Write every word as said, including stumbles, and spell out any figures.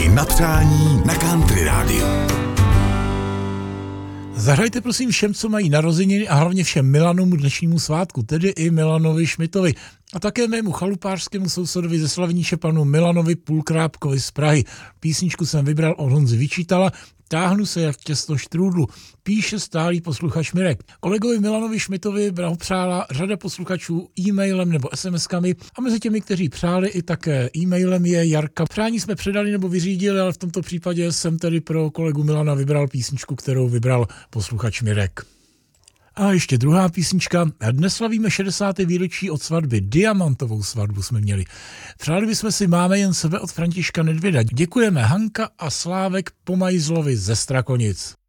Písničky na přání na Country Rádiu. Zahrajte prosím všem, co mají narozeniny a hlavně všem Milanům dnešnímu svátku, tedy i Milanovi Šmitovi. A také mému chalupářskému sousedovi ze Slaviníče panu Milanovi Půlkrápkovi z Prahy. Písničku jsem vybral od Honzy Vyčítala, Táhnu se jak těsto štrůdlu, píše stálý posluchač Mirek. Kolegovi Milanovi Šmitovi přála řada posluchačů e-mailem nebo SMSkami a mezi těmi, kteří přáli i také e-mailem, je Jarka. Přání jsme předali nebo vyřídili, ale v tomto případě jsem tedy pro kolegu Milana vybral písničku, kterou vybral posluchač Mirek. A ještě druhá písnička. Dnes slavíme šedesáté výročí od svatby. Diamantovou svatbu jsme měli. Přáli bychom si Máme jen sebe od Františka Nedvěda. Děkujeme Hanka a Slávek Pomajzlovi ze Strakonic.